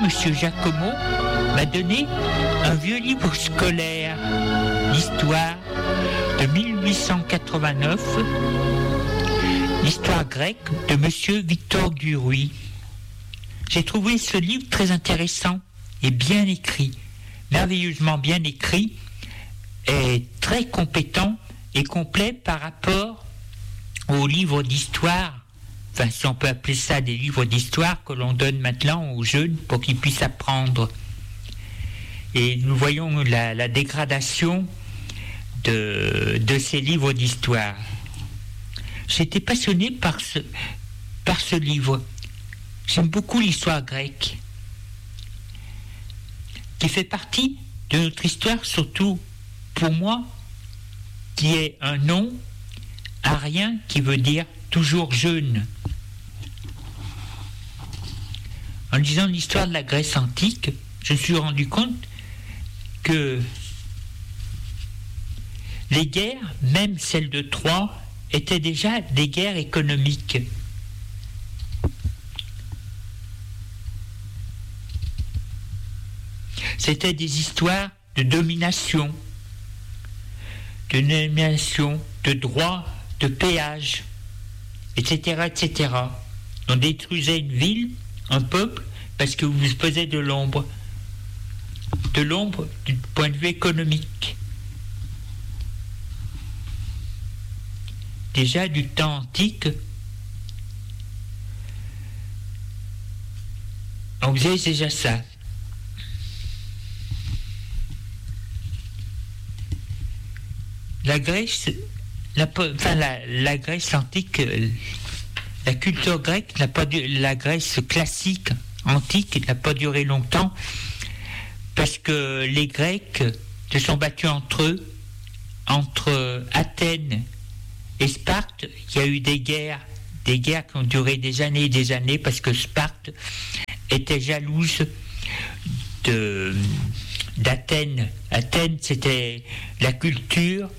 Monsieur Giacomo m'a donné un vieux livre scolaire d'histoire de 1889, l'histoire grecque de Monsieur Victor Duruy. J'ai trouvé ce livre très intéressant et bien écrit, merveilleusement bien écrit, et très compétent et complet par rapport aux livres d'histoire, enfin si on peut appeler ça des livres d'histoire que l'on donne maintenant aux jeunes pour qu'ils puissent apprendre. Et nous voyons la dégradation de ces livres d'histoire. J'étais passionné par ce livre. J'aime beaucoup l'histoire grecque, qui fait partie de notre histoire, surtout pour moi, qui est un nom arien qui veut dire toujours jeune. En lisant l'histoire de la Grèce antique, je me suis rendu compte que les guerres, même celles de Troie, étaient déjà des guerres économiques. C'était des histoires de domination, de droit, de péage, etc., etc. On détruisait une ville, un peuple, parce que vous faisiez de l'ombre du point de vue économique. Déjà du temps antique, on faisait déjà ça. La Grèce, la Grèce antique, la culture grecque la Grèce classique antique n'a pas duré longtemps parce que les Grecs se sont battus entre eux, entre Athènes et Sparte. Il y a eu des guerres qui ont duré des années et des années parce que Sparte était jalouse d'Athènes. Athènes, c'était la culture,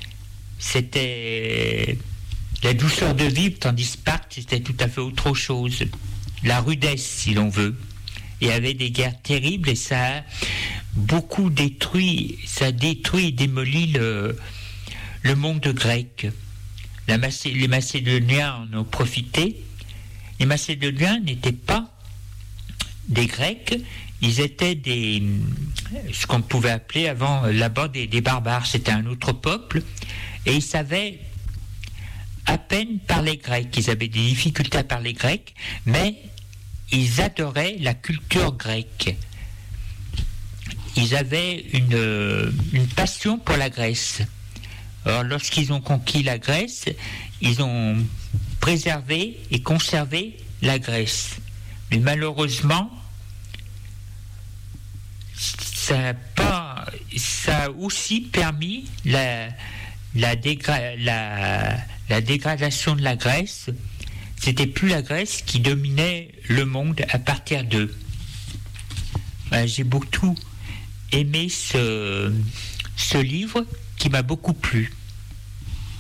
c'était la douceur de vivre, tandis que Sparte, c'était tout à fait autre chose. La rudesse, si l'on veut. Il y avait des guerres terribles et ça a beaucoup détruit, et démoli le monde grec. Les Macédoniens en ont profité. Les Macédoniens n'étaient pas des Grecs, ils étaient ce qu'on pouvait appeler avant là-bas des barbares. C'était un autre peuple et ils savaient à peine parler grec. Ils avaient des difficultés à parler grec, mais ils adoraient la culture grecque. Ils avaient une passion pour la Grèce. Alors, lorsqu'ils ont conquis la Grèce, ils ont préservé et conservé la Grèce. Mais malheureusement, ça a aussi permis la dégradation de la Grèce. C'était plus la Grèce qui dominait le monde à partir d'eux. J'ai beaucoup aimé ce livre qui m'a beaucoup plu.